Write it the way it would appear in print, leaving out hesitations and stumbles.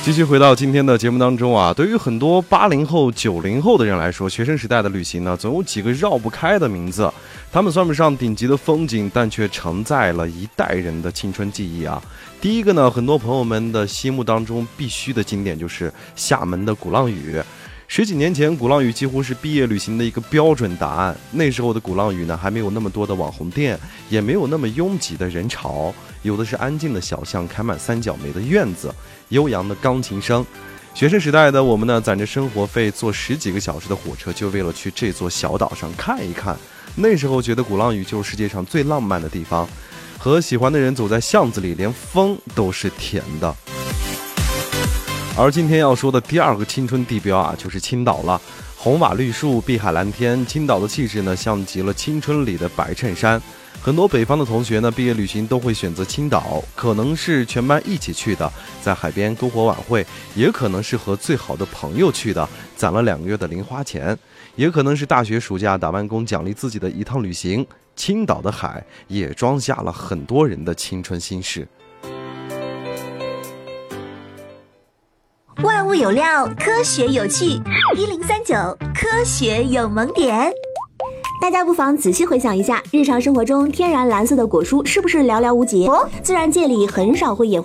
继续回到今天的节目当中啊，对于很多80后、90后的人来说，学生时代的旅行呢，总有几个绕不开的名字。他们算不上顶级的风景，但却承载了一代人的青春记忆啊。第一个呢，很多朋友们的心目当中必须的景点就是厦门的鼓浪屿。10几年前，鼓浪屿几乎是毕业旅行的一个标准答案。那时候的鼓浪屿呢，还没有那么多的网红店，也没有那么拥挤的人潮，有的是安静的小巷，开满三角梅的院子，悠扬的钢琴声。学生时代的我们呢，攒着生活费，坐10几个小时的火车，就为了去这座小岛上看一看。那时候觉得鼓浪屿就是世界上最浪漫的地方，和喜欢的人走在巷子里，连风都是甜的。而今天要说的第二个青春地标啊，就是青岛了。红瓦绿树，碧海蓝天，青岛的气质呢，像极了青春里的白衬衫。很多北方的同学呢，毕业旅行都会选择青岛，可能是全班一起去的，在海边篝火晚会；也可能是和最好的朋友去的，攒了2个月的零花钱；也可能是大学暑假打完工奖励自己的一趟旅行。青岛的海也装下了很多人的青春心事。 万物有料，科学有趣，1039科学有萌点。 大家不妨仔细回想一下，日常生活中天然蓝色的果蔬是不是寥寥无几？自然界里很少会演